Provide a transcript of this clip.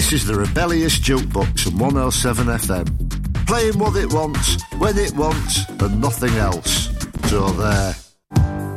This is the Rebellious Jukebox on 107 FM. Playing what it wants, when it wants, and nothing else. So there.